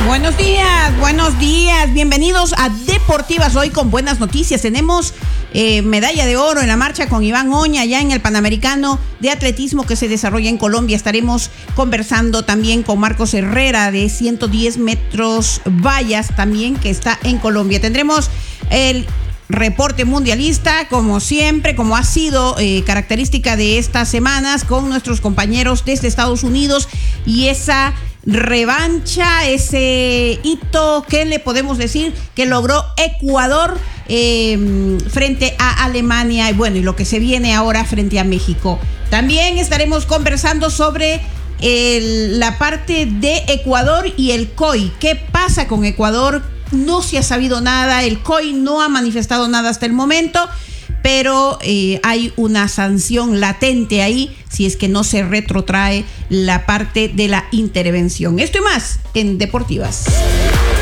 Buenos días, bienvenidos a Deportivas hoy con buenas noticias. Tenemos medalla de oro en la marcha con Iván Oña ya en el Panamericano de Atletismo que se desarrolla en Colombia. Estaremos conversando también con Marcos Herrera de 110 metros vallas también que está en Colombia. Tendremos el reporte mundialista, como siempre, como ha sido característica de estas semanas, con nuestros compañeros desde Estados Unidos y esa revancha, ese hito que le podemos decir que logró Ecuador frente a Alemania y bueno, y lo que se viene ahora frente a México. También estaremos conversando sobre la parte de Ecuador y el COI. ¿Qué pasa con Ecuador? No se ha sabido nada, el COI no ha manifestado nada hasta el momento, pero hay una sanción latente ahí si es que no se retrotrae la parte de la intervención. Esto y más en Deportivas.